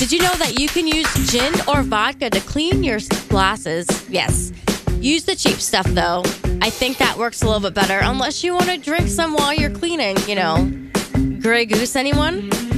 Did you know that you can use gin or vodka to clean your glasses? Yes. Use the cheap stuff, though. I think that works a little bit better, unless you want to drink some while you're cleaning, Grey Goose, anyone?